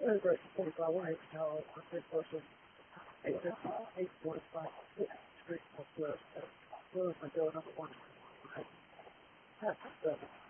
Very great 45 1 now, I think person 850, 845, 6 street of West, West, my door number 1, 7.